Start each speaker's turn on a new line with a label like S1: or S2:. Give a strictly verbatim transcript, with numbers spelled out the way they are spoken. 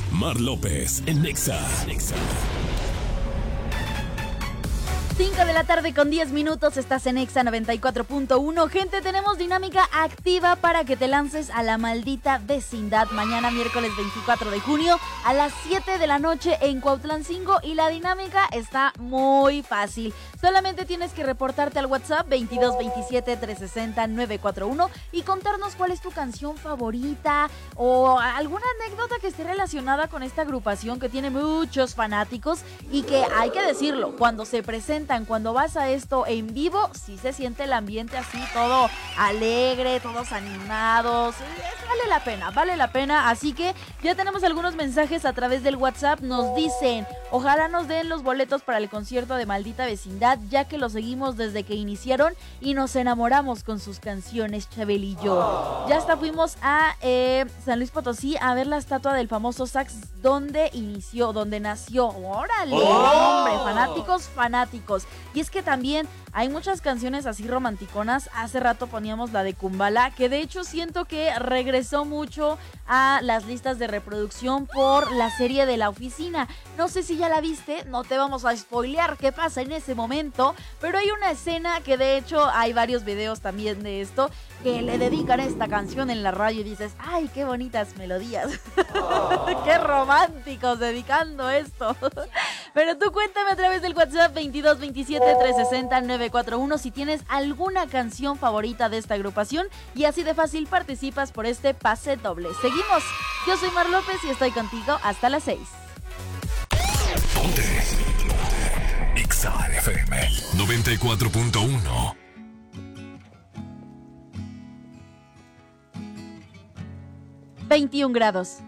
S1: Mar López en Nexa. Nexa.
S2: cinco de la tarde con diez minutos, estás en Exa noventa y cuatro punto uno. Gente, tenemos dinámica activa para que te lances a la maldita vecindad mañana miércoles veinticuatro de junio a las siete de la noche en Cuautlancingo, y la dinámica está muy fácil. Solamente tienes que reportarte al WhatsApp veintidós veintisiete trescientos sesenta novecientos cuarenta y uno y contarnos cuál es tu canción favorita o alguna anécdota que esté relacionada con esta agrupación que tiene muchos fanáticos y que, hay que decirlo, cuando se presenta cuando vas a esto en vivo, sí se siente el ambiente así, todo alegre, todos animados. Es, vale la pena, vale la pena. Así que ya tenemos algunos mensajes a través del WhatsApp. Nos dicen, ojalá nos den los boletos para el concierto de Maldita Vecindad, ya que los seguimos desde que iniciaron y nos enamoramos con sus canciones, Chabel y yo. Ya hasta fuimos a eh, San Luis Potosí a ver la estatua del famoso sax donde inició, donde nació. ¡Órale!
S3: ¡Oh!
S2: Hombre, fanáticos, fanáticos. Y es que también hay muchas canciones así romanticonas. Hace rato poníamos la de Kumbala, que de hecho siento que regresó mucho a las listas de reproducción por la serie de La Oficina. No sé si ya la viste, no te vamos a spoilear qué pasa en ese momento, pero hay una escena que de hecho hay varios videos también de esto, que le dedican esta canción en la radio y dices, ¡ay, qué bonitas melodías! Oh. ¡Qué románticos dedicando esto! Pero tú cuéntame a través del WhatsApp veintidós veintisiete trescientos sesenta novecientos cuarenta y uno si tienes alguna canción favorita de esta agrupación, y así de fácil participas por este pase doble. Seguimos, yo soy Mar López y estoy contigo hasta las seis.
S1: Ponte Exa F M noventa y cuatro punto uno.
S2: veintiún grados.